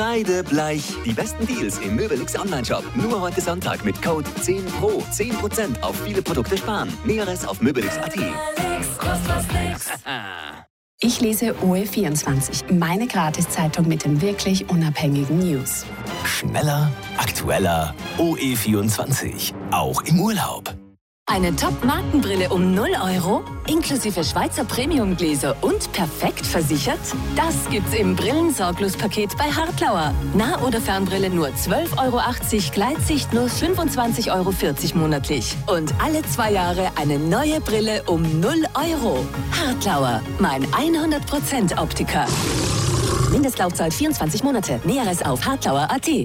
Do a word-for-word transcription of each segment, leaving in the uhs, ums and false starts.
Kreidebleich. Die besten Deals im Möbelix Onlineshop. Nur heute Sonntag mit Code zehn Pro. zehn Prozent auf viele Produkte sparen. Näheres auf möbelix punkt at. Ich lese O E vierundzwanzig, meine Gratiszeitung mit den wirklich unabhängigen News. Schneller, aktueller, O E vierundzwanzig. Auch im Urlaub. Eine Top-Markenbrille um null Euro, inklusive Schweizer Premium-Gläser und perfekt versichert? Das gibt's im Brillensorglos-Paket bei Hartlauer. Nah- oder Fernbrille nur zwölf Euro achtzig, Gleitsicht nur fünfundzwanzig Euro vierzig monatlich. Und alle zwei Jahre eine neue Brille um null Euro. Hartlauer, mein hundert Prozent Optiker. Mindestlaufzeit vierundzwanzig Monate. Näheres auf hartlauer punkt at.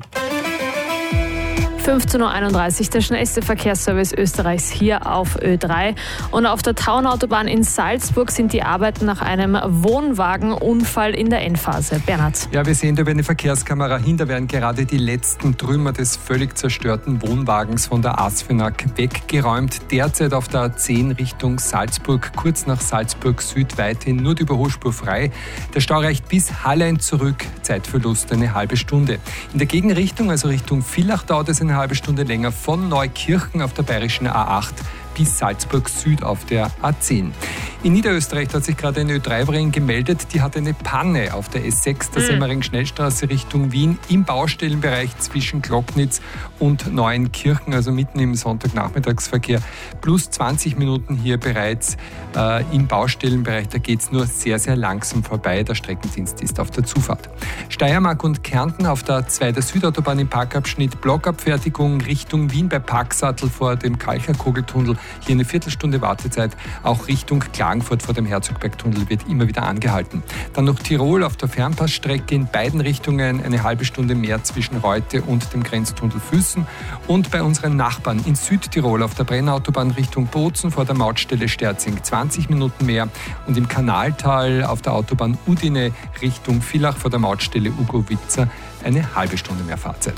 fünfzehn Uhr einunddreißig, der schnellste Verkehrsservice Österreichs hier auf Ö drei. Und auf der Taunautobahn in Salzburg sind die Arbeiten nach einem Wohnwagenunfall in der Endphase. Bernhard. Ja, wir sehen da über eine Verkehrskamera hin, da werden gerade die letzten Trümmer des völlig zerstörten Wohnwagens von der Asfinag weggeräumt. Derzeit auf der A zehn Richtung Salzburg, kurz nach Salzburg Süd, weithin nur die Überholspur frei. Der Stau reicht bis Hallein zurück, Zeitverlust eine halbe Stunde. In der Gegenrichtung, also Richtung Villach, dauert es eine halbe Stunde länger von Neukirchen auf der bayerischen A acht bis Salzburg Süd auf der A zehn. In Niederösterreich hat sich gerade eine Ö drei-Fahrerin gemeldet, die hat eine Panne auf der S sechs, der Semmering-Schnellstraße Richtung Wien, im Baustellenbereich zwischen Glocknitz und Neuenkirchen, also mitten im Sonntagnachmittagsverkehr. Plus zwanzig Minuten hier bereits äh, im Baustellenbereich, da geht es nur sehr, sehr langsam vorbei. Der Streckendienst ist auf der Zufahrt. Steiermark und Kärnten auf der A zwei der Südautobahn im Parkabschnitt, Blockabfertigung Richtung Wien bei Parksattel vor dem Kalcherkogeltunnel. Hier eine Viertelstunde Wartezeit. Auch Richtung Klagenfurt vor dem Herzogbergtunnel wird immer wieder angehalten. Dann noch Tirol auf der Fernpassstrecke in beiden Richtungen eine halbe Stunde mehr zwischen Reute und dem Grenztunnel Füssen. Und bei unseren Nachbarn in Südtirol auf der Brennautobahn Richtung Bozen vor der Mautstelle Sterzing zwanzig Minuten mehr. Und im Kanaltal auf der Autobahn Udine Richtung Villach vor der Mautstelle Ugowitzer eine halbe Stunde mehr Fahrzeit.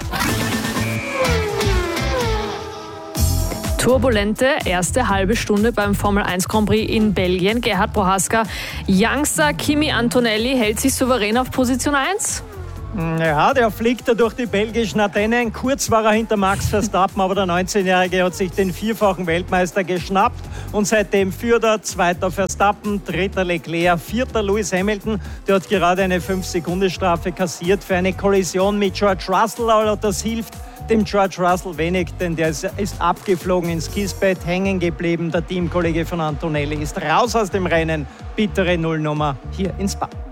Turbulente erste halbe Stunde beim Formel eins Grand Prix in Belgien. Gerhard Prohaska, Youngster Kimi Antonelli hält sich souverän auf Position eins. Ja, der fliegt da durch die belgischen Ardennen. Kurz war er hinter Max Verstappen, aber der neunzehnjährige hat sich den vierfachen Weltmeister geschnappt und seitdem führt er. Zweiter Verstappen, dritter Leclerc, vierter Lewis Hamilton. Der hat gerade eine fünf Sekunden Strafe kassiert für eine Kollision mit George Russell, aber das hilft dem George Russell wenig, denn der ist, ist abgeflogen ins Kiesbett, hängen geblieben. Der Teamkollege von Antonelli ist raus aus dem Rennen. Bittere Nullnummer hier in Spa.